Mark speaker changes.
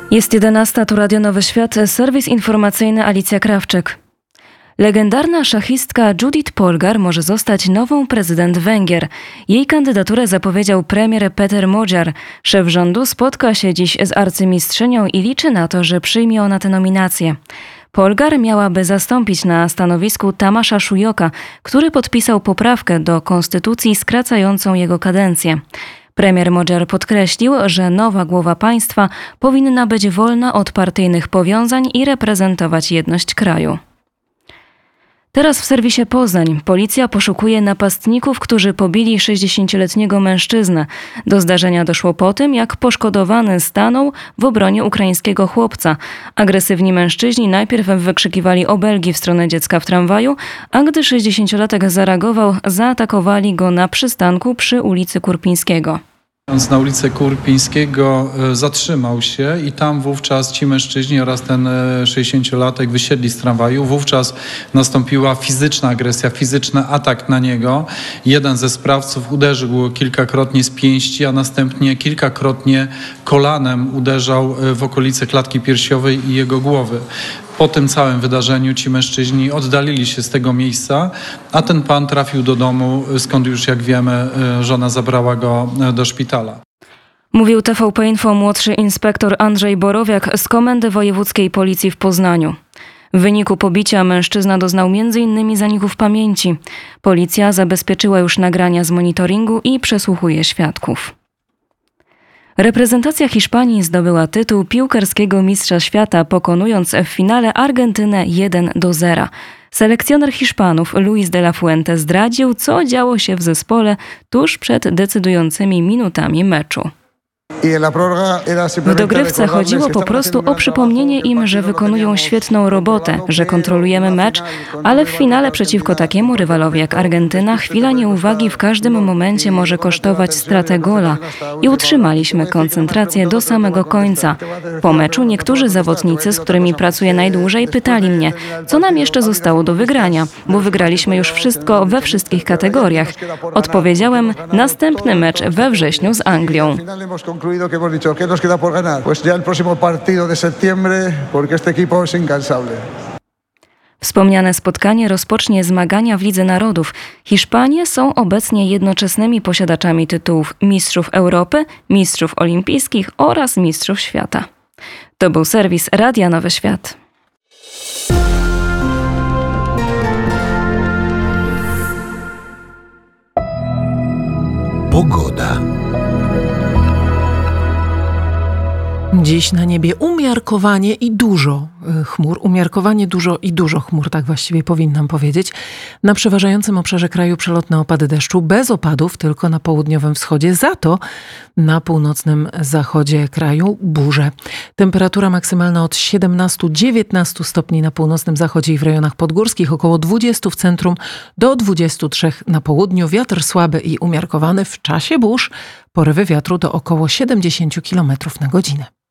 Speaker 1: Jest 11, tu Radio Nowy Świat, serwis informacyjny Alicja Krawczyk. Legendarna szachistka Judith Polgar może zostać nową prezydent Węgier. Jej kandydaturę zapowiedział premier Peter Magyar. Szef rządu spotka się dziś z arcymistrzynią i liczy na to, że przyjmie ona tę nominację. Polgar miałaby zastąpić na stanowisku Tamasza Szujoka, który podpisał poprawkę do konstytucji skracającą jego kadencję. Premier Magyar podkreślił, że nowa głowa państwa powinna być wolna od partyjnych powiązań i reprezentować jedność kraju. Teraz w serwisie Poznań. Policja poszukuje napastników, którzy pobili 60-letniego mężczyznę. Do zdarzenia doszło po tym, jak poszkodowany stanął w obronie ukraińskiego chłopca. Agresywni mężczyźni najpierw wykrzykiwali obelgi w stronę dziecka w tramwaju, a gdy 60-latek zareagował, zaatakowali go na przystanku przy ulicy Kurpińskiego.
Speaker 2: Na ulicę Kurpińskiego zatrzymał się i tam wówczas ci mężczyźni oraz ten 60-latek wysiedli z tramwaju. Wówczas nastąpiła fizyczna agresja, fizyczny atak na niego. Jeden ze sprawców uderzył kilkakrotnie z pięści, a następnie kilkakrotnie kolanem uderzał w okolice klatki piersiowej i jego głowy. Po tym całym wydarzeniu ci mężczyźni oddalili się z tego miejsca, a ten pan trafił do domu, skąd już, jak wiemy, żona zabrała go do szpitala.
Speaker 1: Mówił TVP Info młodszy inspektor Andrzej Borowiak z Komendy Wojewódzkiej Policji w Poznaniu. W wyniku pobicia mężczyzna doznał m.in. zaników pamięci. Policja zabezpieczyła już nagrania z monitoringu i przesłuchuje świadków. Reprezentacja Hiszpanii zdobyła tytuł piłkarskiego mistrza świata, pokonując w finale Argentynę 1-0. Selekcjoner Hiszpanów Luis de la Fuente zdradził, co działo się w zespole tuż przed decydującymi minutami meczu. W dogrywce chodziło po prostu o przypomnienie im, że wykonują świetną robotę, że kontrolujemy mecz, ale w finale przeciwko takiemu rywalowi jak Argentyna chwila nieuwagi w każdym momencie może kosztować stratę gola i utrzymaliśmy koncentrację do samego końca. Po meczu niektórzy zawodnicy, z którymi pracuję najdłużej, pytali mnie, co nam jeszcze zostało do wygrania, bo wygraliśmy już wszystko we wszystkich kategoriach. Odpowiedziałem, następny mecz we wrześniu z Anglią.
Speaker 3: Concluido que hemos dicho que nos queda por ganar. Pues ya el próximo partido de septiembre, porque este equipo es incansable.
Speaker 1: Wspomniane spotkanie rozpocznie zmagania w Lidze Narodów. Hiszpanie są obecnie jednoczesnymi posiadaczami tytułów Mistrzów Europy, Mistrzów Olimpijskich oraz Mistrzów Świata. To był serwis Radia Nowy Świat.
Speaker 4: Pogoda. Dziś na niebie umiarkowanie i dużo chmur. Umiarkowanie dużo chmur, tak właściwie powinnam powiedzieć. Na przeważającym obszarze kraju przelotne opady deszczu, bez opadów, tylko na południowym wschodzie. Za to na północnym zachodzie kraju burze. Temperatura maksymalna od 17-19 stopni na północnym zachodzie i w rejonach podgórskich, około 20 w centrum do 23 na południu. Wiatr słaby i umiarkowany w czasie burz. Porywy wiatru do około 70 km na godzinę.